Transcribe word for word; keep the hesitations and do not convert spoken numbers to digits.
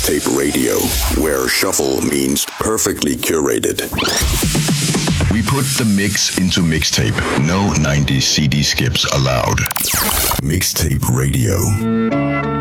Mixtape Radio, where shuffle means perfectly curated. We put the mix into mixtape. No nineties C D skips allowed. Mixtape Radio.